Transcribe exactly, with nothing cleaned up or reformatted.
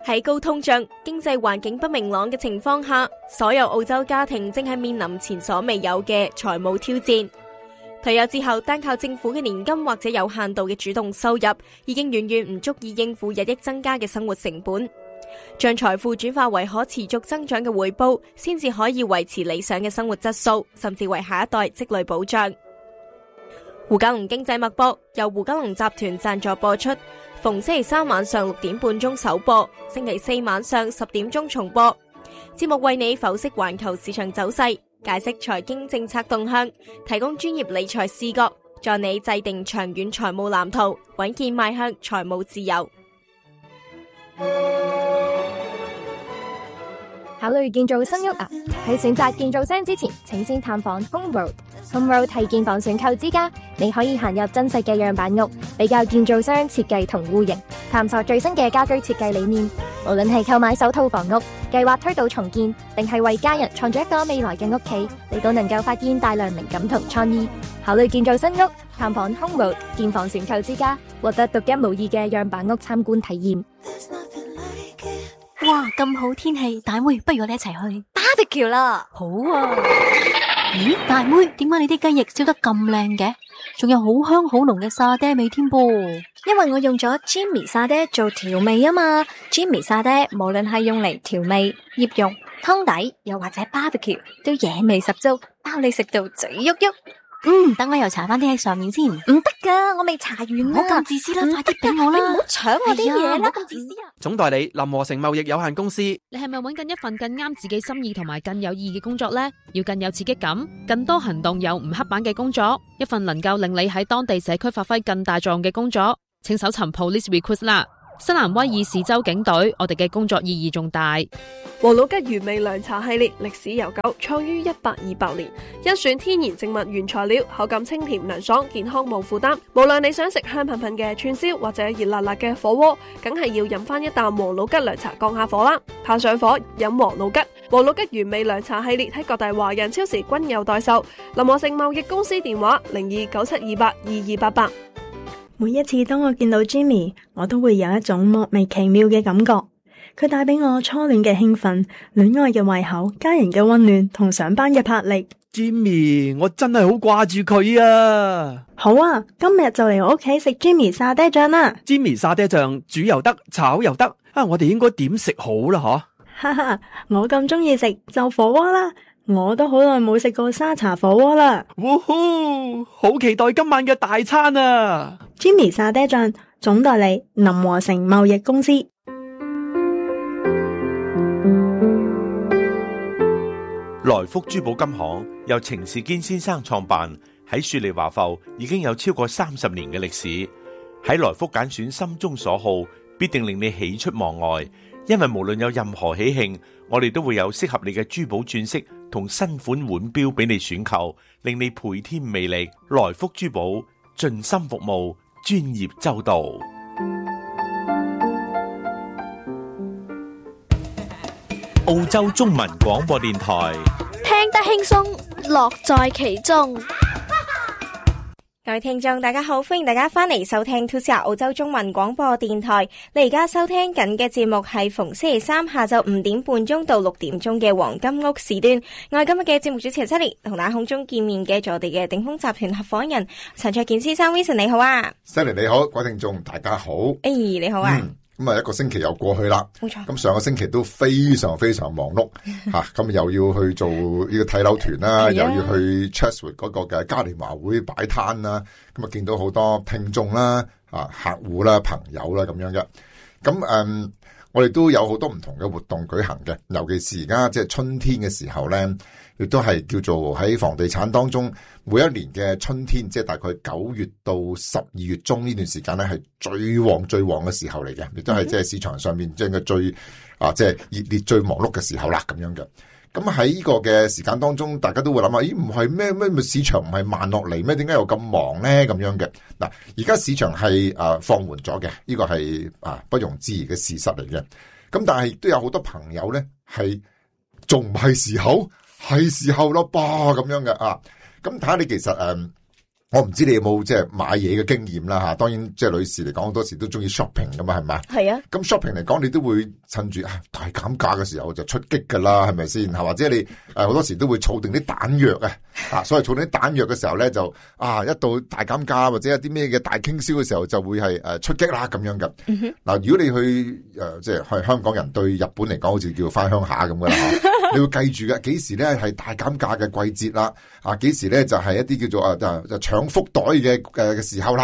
喺高通脹、經濟環境不明朗嘅情況下，所有澳洲家庭正係面臨前所未有嘅財務挑戰。退休之後，單靠政府嘅年金或者有限度嘅主動收入，已經遠遠唔足以應付日益增加嘅生活成本。將財富轉化為可持續增長嘅回報，先至可以維持理想嘅生活質素，甚至為下一代積累保障。胡嘉龍經濟脈搏由胡嘉龍集團贊助播出，逢星期三晚上六點半鐘首播，星期四晚上十點鐘重播。節目為你剖析環球市場走勢，解釋財經政策動向，提供專業理財視角，助你制定長遠財務藍圖，穩健邁向財務自由。 考慮建造新屋啊？喺選擇建造商之前，請先探訪 Homeworld。Homeworld 係建房選購之家，你可以行入真實嘅樣板屋，比較建造商設計同戶型，探索最新嘅家居設計理念。無論係購買首套房屋，計劃推倒重建，定係為家人創造一個未來嘅屋企，你都能夠發現大量靈感同創意。考慮建造新屋，探訪 Homeworld 建房選購之家，獲得獨一無二嘅樣板屋參觀體驗。 哇，咁好天氣，大妹，不如我哋一齊去 barbecue 啦！ 好啊。咦，大妹，點解你啲雞翼燒得咁靚嘅？仲有好香好濃嘅沙爹味添噃。 因為我用咗 Jimmy 沙爹做調味啊嘛。Jimmy 沙爹無論係用嚟調味、醃肉、湯底，又或者 barbecue， 都野味十足，包你食到嘴喐喐。 嗯，等我又搽翻啲喺上面先。唔得噶，我未搽完啦。 唔好咁自私啦，快啲俾我啦！ 你唔好搶我啲嘢啦，咁自私啊！ 總代理林和成貿易有限公司。 你係咪揾緊一份更啱自己心意同埋更有意義嘅工作呢？要更有刺激感、更多行動又唔刻板嘅工作，一份能夠令你喺當地社區發揮更大作用嘅工作，請搜尋 Police Recruit 啦。新南威爾士州警隊，我哋嘅工作意義重大。 王老吉原味涼茶系列歷史悠久，創於一八二八年，甄選天然植物原材料，口感清甜涼爽，健康無負擔。無論你想食香噴噴嘅串燒或者熱辣辣嘅火鍋，梗係要飲翻一啖王老吉涼茶降下火啦。怕上火，飲王老吉。王老吉原味涼茶系列喺各大華人超市均有代售。林和成貿易公司電話零二九七二八二二八八。 每一次當我見到 Jimmy， 我都會有一種莫名其妙嘅感覺。佢帶俾我初戀嘅興奮、戀愛嘅胃口、家人嘅溫暖同上班嘅魄力。 Jimmy， 我真係好掛住佢啊！ 好啊，今日就嚟我屋企食 Jimmy 沙爹醬啦。 Jimmy 沙爹醬煮又得，炒又得啊！我哋應該點食好啦？嗬， 哈哈，我咁中意食就火鍋啦。我都好耐冇食過沙茶火鍋啦！ 嗚呼，好期待今晚嘅大餐啊 ！Jimmy 沙爹醬總代理林和成貿易公司。 來福珠寶金行由程士堅先生創辦，喺雪梨華埠已經有超過三十年嘅歷史。喺來福揀選心中所好，必定令你喜出望外。因為無論有任何喜慶，我哋都會有適合你嘅珠寶鑽飾同新款腕錶俾你選購，令你倍添魅力。來福珠寶盡心服務，專業周到。澳洲中文廣播電台， 聽得輕鬆，樂在其中。各位聽眾大家好，歡迎大家翻嚟收聽 two C R 澳洲中文廣播電台。你而家收聽緊嘅節目係逢星期三下晝五點半鐘到六點鐘嘅黃金屋時段。我係今日嘅節目主持人 Sally， 同大家空中見面嘅我哋嘅鼎豐集團合夥人陳焯楗先生 Wilson， 你好啊。 Sally 你好，各位聽眾大家好。 誒、哎、你好啊。嗯咁啊，一個星期又過去啦， 冇錯。 咁上個星期都非常非常忙碌吓，咁、啊、又要去做呢個睇樓團啦，又要去 Chatswood 嗰個嘅嘉年華會擺攤啦，咁啊見到好多聽眾啦、啊客戶啦、朋友啦咁樣嘅。咁誒、嗯，我哋都有好多唔同嘅活動舉行嘅，尤其是而家即係春天嘅時候咧，亦都係叫做喺房地產當中每一年嘅春天，即係大概九月到十二月中呢段時間咧，係最旺最旺嘅時候嚟嘅，亦都係即係市場上面即係最啊即係熱烈最忙碌嘅時候啦咁樣嘅。咁喺呢個嘅時間當中，大家都會諗下，咦唔係咩咩市場唔係慢落嚟咩？點解又咁忙咧？咁樣嘅嗱，而家市場係啊放緩咗嘅，呢個係啊不容置疑嘅事實嚟嘅。咁但係都有好多朋友咧係仲唔係時候？係時候咯噃咁樣嘅啊！咁睇下你其實誒我唔知你有冇即係買嘢嘅經驗啦吓，當然即係女士嚟講好多時都中意 shopping 噶嘛，係咪？ 係啊。 咁 shopping 嚟講，你都會趁住啊大減價嘅時候就出擊噶啦，係咪先？係或者你誒好多時都會儲定啲彈藥啊，啊，所以儲定啲彈藥嘅時候咧就啊一到大減價或者有啲咩嘅大傾銷嘅時候就會係誒出擊啦咁樣嘅。嗱、嗯啊，如果你去誒即係去香港人對日本嚟講好似叫翻鄉下咁噶啦，你會記住嘅幾時咧係大減價嘅季節啦，啊幾時咧就係、是、一啲叫做啊就就搶福袋嘅誒嘅時候啦。